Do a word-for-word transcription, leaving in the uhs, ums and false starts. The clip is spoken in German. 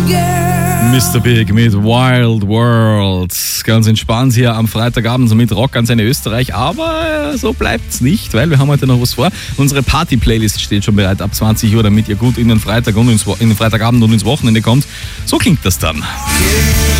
Mister Big mit Wild World. Ganz entspannt hier am Freitagabend mit Rock an seine Österreich. Aber so bleibt's nicht, weil wir haben heute noch was vor. Unsere Party-Playlist steht schon bereit ab zwanzig Uhr, damit ihr gut in den Freitag und ins, in den Freitagabend und ins Wochenende kommt. So klingt das dann.